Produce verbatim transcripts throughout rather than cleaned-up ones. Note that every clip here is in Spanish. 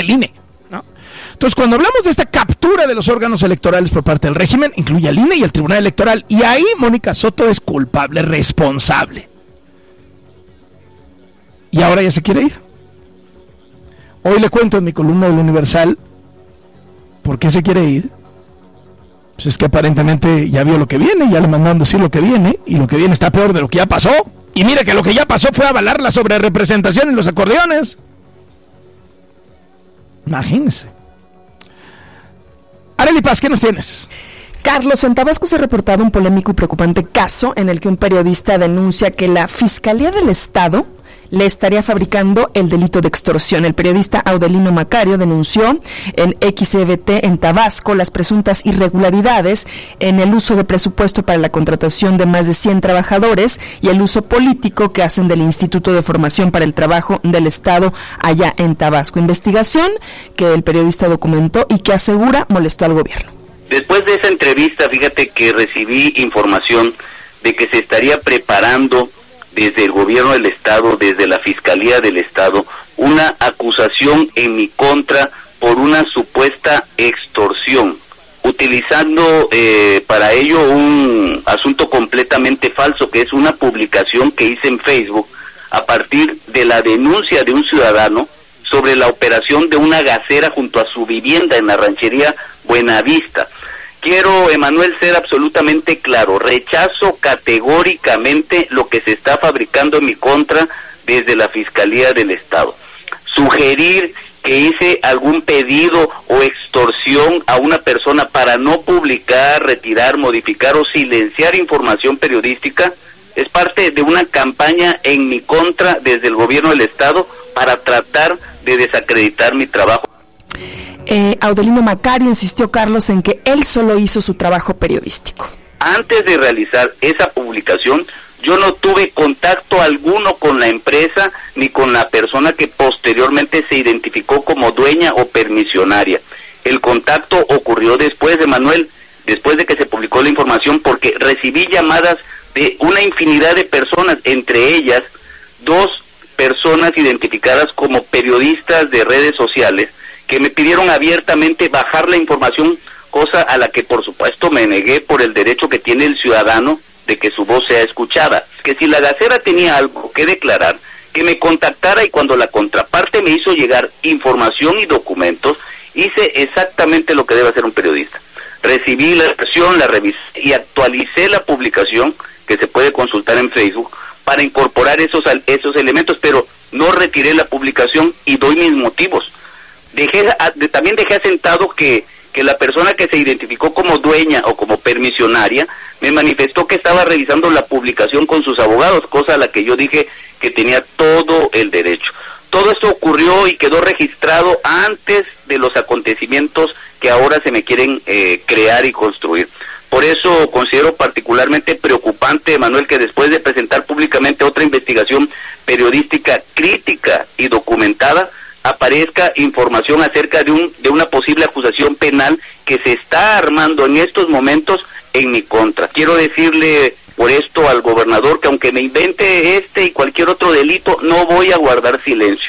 el I N E, ¿no? Entonces, cuando hablamos de esta captura de los órganos electorales por parte del régimen, incluye al I N E y al Tribunal Electoral. Y ahí Mónica Soto es culpable, responsable. Y ahora ya se quiere ir. Hoy le cuento en mi columna del Universal por qué se quiere ir. Pues es que aparentemente ya vio lo que viene, ya le mandaron decir lo que viene, y lo que viene está peor de lo que ya pasó. Y mire que lo que ya pasó fue avalar la sobrerepresentación en los acordeones. Imagínese. Arely Paz, ¿qué nos tienes? Carlos, en Tabasco se ha reportado un polémico y preocupante caso en el que un periodista denuncia que la Fiscalía del Estado le estaría fabricando el delito de extorsión. El periodista Audelino Macario denunció en X E V T en Tabasco las presuntas irregularidades en el uso de presupuesto para la contratación de más de cien trabajadores y el uso político que hacen del Instituto de Formación para el Trabajo del Estado allá en Tabasco. Investigación que el periodista documentó y que asegura molestó al gobierno. Después de esa entrevista, fíjate que recibí información de que se estaría preparando desde el gobierno del Estado, desde la Fiscalía del Estado, una acusación en mi contra por una supuesta extorsión, utilizando eh, para ello un asunto completamente falso, que es una publicación que hice en Facebook a partir de la denuncia de un ciudadano sobre la operación de una gasera junto a su vivienda en la ranchería Buenavista. Quiero, Emanuel, ser absolutamente claro, rechazo categóricamente lo que se está fabricando en mi contra desde la Fiscalía del Estado. Sugerir que hice algún pedido o extorsión a una persona para no publicar, retirar, modificar o silenciar información periodística es parte de una campaña en mi contra desde el gobierno del Estado para tratar de desacreditar mi trabajo. Eh, Audelino Macario insistió, Carlos, en que él solo hizo su trabajo periodístico. Antes de realizar esa publicación, yo no tuve contacto alguno con la empresa ni con la persona que posteriormente se identificó como dueña o permisionaria. El contacto ocurrió después, de Manuel, después de que se publicó la información, porque recibí llamadas de una infinidad de personas, entre ellas dos personas identificadas como periodistas de redes sociales, que me pidieron abiertamente bajar la información, cosa a la que por supuesto me negué por el derecho que tiene el ciudadano de que su voz sea escuchada. Que si la gasera tenía algo que declarar, que me contactara, y cuando la contraparte me hizo llegar información y documentos, hice exactamente lo que debe hacer un periodista. Recibí la versión, la revisé y actualicé la publicación, que se puede consultar en Facebook, para incorporar esos, esos elementos, pero no retiré la publicación y doy mis motivos. Dejé, también dejé asentado que, que la persona que se identificó como dueña o como permisionaria me manifestó que estaba revisando la publicación con sus abogados, cosa a la que yo dije que tenía todo el derecho. Todo esto ocurrió y quedó registrado antes de los acontecimientos que ahora se me quieren eh, crear y construir. Por eso considero particularmente preocupante, Manuel, que después de presentar públicamente otra investigación periodística crítica y documentada, aparezca información acerca de un de una posible acusación penal que se está armando en estos momentos en mi contra. Quiero decirle por esto al gobernador que aunque me invente este y cualquier otro delito, no voy a guardar silencio.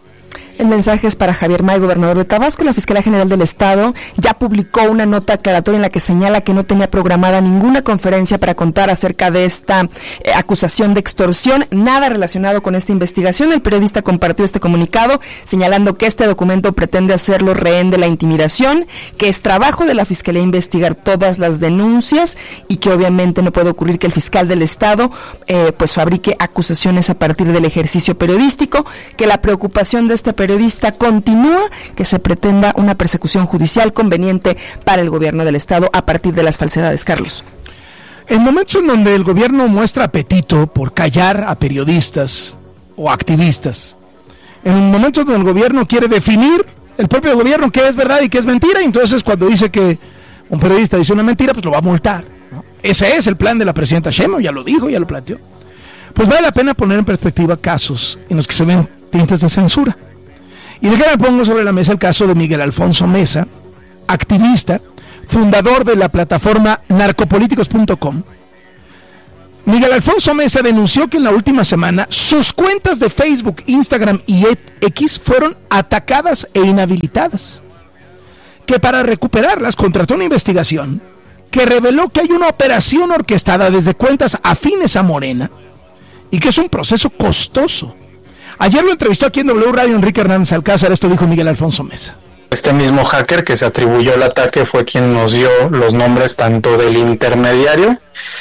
El mensaje es para Javier May, gobernador de Tabasco. La Fiscalía General del Estado ya publicó una nota aclaratoria en la que señala que no tenía programada ninguna conferencia para contar acerca de esta eh, acusación de extorsión, nada relacionado con esta investigación. El periodista compartió este comunicado señalando que este documento pretende hacerlo rehén de la intimidación, que es trabajo de la Fiscalía investigar todas las denuncias y que obviamente no puede ocurrir que el fiscal del Estado eh, pues fabrique acusaciones a partir del ejercicio periodístico, que la preocupación de este periodista periodista continúa, que se pretenda una persecución judicial conveniente para el gobierno del Estado a partir de las falsedades. Carlos. En momentos en donde el gobierno muestra apetito por callar a periodistas o activistas, en momentos donde el gobierno quiere definir, el propio gobierno, qué es verdad y qué es mentira, y entonces cuando dice que un periodista dice una mentira, pues lo va a multar, ¿no? Ese es el plan de la presidenta Sheinbaum, ya lo dijo, ya lo planteó. Pues vale la pena poner en perspectiva casos en los que se ven tintes de censura. Y déjame pongo sobre la mesa el caso de Miguel Alfonso Mesa, activista, fundador de la plataforma narcopolíticos punto com, Miguel Alfonso Mesa denunció que en la última semana sus cuentas de Facebook, Instagram y X fueron atacadas e inhabilitadas. Que para recuperarlas contrató una investigación que reveló que hay una operación orquestada desde cuentas afines a Morena y que es un proceso costoso. Ayer lo entrevistó aquí en W Radio Enrique Hernández Alcázar. Esto dijo Miguel Alfonso Mesa. Este mismo hacker que se atribuyó el ataque fue quien nos dio los nombres tanto del intermediario,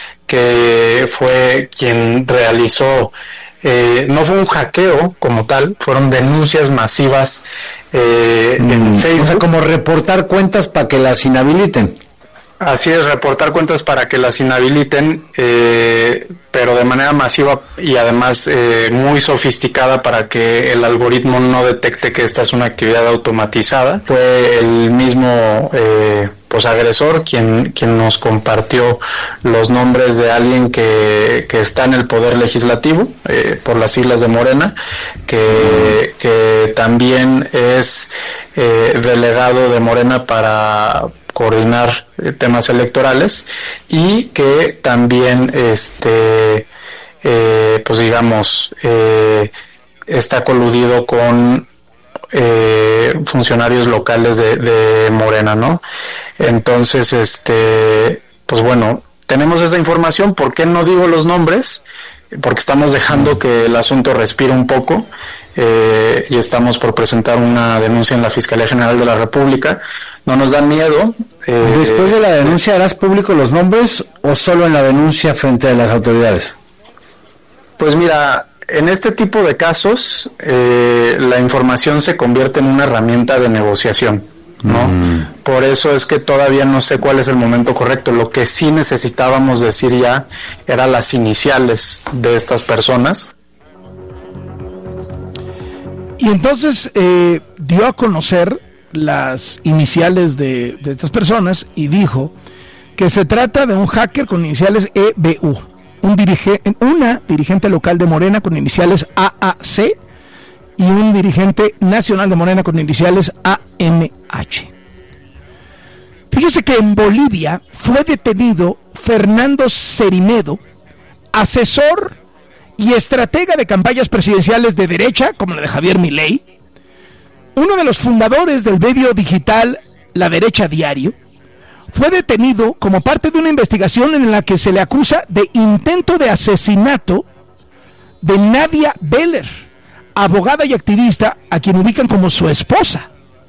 que fue quien realizó, eh, no fue un hackeo como tal, fueron denuncias masivas eh, mm, en Facebook. O sea, como reportar cuentas para que las inhabiliten. Así es, reportar cuentas para que las inhabiliten, eh, pero de manera masiva y además eh, muy sofisticada para que el algoritmo no detecte que esta es una actividad automatizada. Fue el mismo eh, pues agresor quien quien nos compartió los nombres de alguien que, que está en el poder legislativo, eh, por las siglas de Morena, que, que también es eh, delegado de Morena para coordinar eh, temas electorales y que también este eh, pues digamos eh, está coludido con eh, funcionarios locales de, de Morena, ¿no? Entonces este pues bueno, tenemos esa información. ¿Por qué no digo los nombres? Porque estamos dejando que el asunto respire un poco. Eh, y estamos por presentar una denuncia en la Fiscalía General de la República. No nos da miedo. Eh, ¿Después de la denuncia harás público los nombres o solo en la denuncia frente a las autoridades? Pues mira, en este tipo de casos eh, la información se convierte en una herramienta de negociación, ¿no? Mm. Por eso es que todavía no sé cuál es el momento correcto. Lo que sí necesitábamos decir ya era las iniciales de estas personas. Y entonces eh, dio a conocer las iniciales de, de estas personas y dijo que se trata de un hacker con iniciales E B U, un dirige, una dirigente local de Morena con iniciales A A C y un dirigente nacional de Morena con iniciales A M H. Fíjese que en Bolivia fue detenido Fernando Cerimedo, asesor y estratega de campañas presidenciales de derecha, como la de Javier Milei, uno de los fundadores del medio digital La Derecha Diario, fue detenido como parte de una investigación en la que se le acusa de intento de asesinato de Nadia Beller, abogada y activista a quien ubican como su esposa.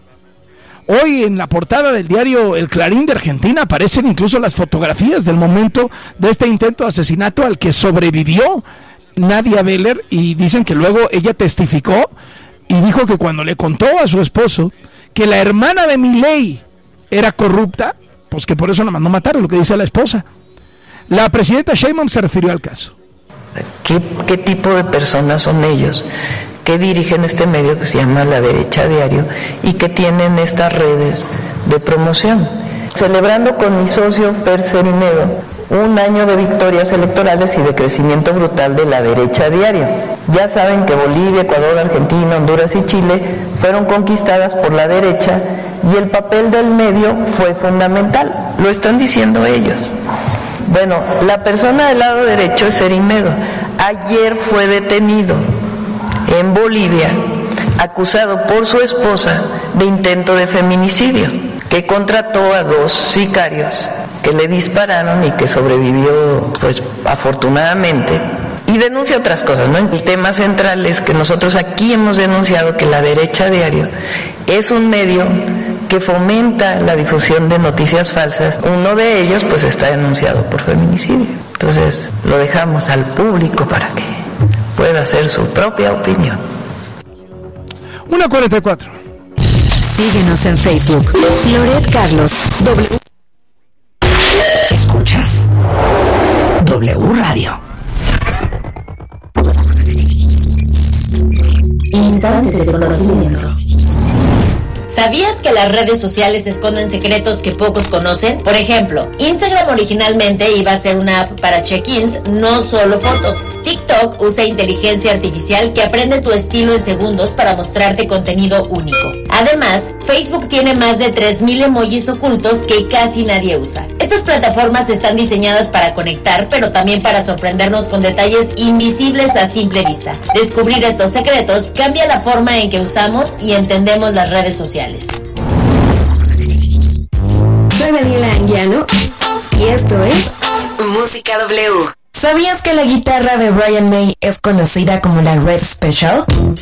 Hoy en la portada del diario El Clarín de Argentina aparecen incluso las fotografías del momento de este intento de asesinato al que sobrevivió Nadia Beller, y dicen que luego ella testificó y dijo que cuando le contó a su esposo que la hermana de Milei era corrupta, pues que por eso la mandó matar, lo que dice la esposa. La presidenta Sheinbaum se refirió al caso. ¿Qué, qué tipo de personas son ellos que dirigen este medio que se llama La Derecha Diario y que tienen estas redes de promoción? Celebrando con mi socio Fer Cerimedo un año de victorias electorales y de crecimiento brutal de La Derecha Diario. Ya saben que Bolivia, Ecuador, Argentina, Honduras y Chile fueron conquistadas por la derecha y el papel del medio fue fundamental. Lo están diciendo ellos. Bueno, la persona del lado derecho es Cerimedo. Ayer fue detenido en Bolivia, acusado por su esposa de intento de feminicidio, que contrató a dos sicarios que le dispararon y que sobrevivió, pues afortunadamente, y denuncia otras cosas, ¿no? El tema central es que nosotros aquí hemos denunciado que La Derecha Diario es un medio que fomenta la difusión de noticias falsas. Uno de ellos pues está denunciado por feminicidio. Entonces lo dejamos al público para que pueda hacer su propia opinión. una cuarenta y cuatro. Síguenos en Facebook. Loret Carlos. W. Escuchas W Radio. Instantes de conocimiento. ¿Sabías que las redes sociales esconden secretos que pocos conocen? Por ejemplo, Instagram originalmente iba a ser una app para check-ins, no solo fotos. TikTok usa inteligencia artificial que aprende tu estilo en segundos para mostrarte contenido único. Además, Facebook tiene más de tres mil emojis ocultos que casi nadie usa. Estas plataformas están diseñadas para conectar, pero también para sorprendernos con detalles invisibles a simple vista. Descubrir estos secretos cambia la forma en que usamos y entendemos las redes sociales. Soy Daniela Anguiano y esto es Música W. ¿Sabías que la guitarra de Brian May es conocida como la Red Special?